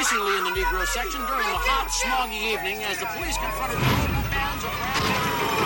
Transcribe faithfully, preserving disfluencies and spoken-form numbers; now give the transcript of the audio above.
increasingly in the Negro section during the hot, smoggy evening as the police confronted moving bands of